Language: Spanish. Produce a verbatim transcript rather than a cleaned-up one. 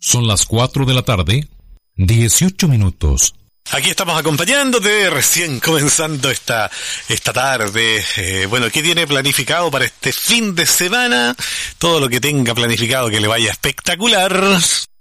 Son las cuatro de la tarde, dieciocho minutos. Aquí estamos acompañándote, recién comenzando esta esta tarde. Eh, bueno, ¿qué tiene planificado para este fin de semana? Todo lo que tenga planificado que le vaya espectacular.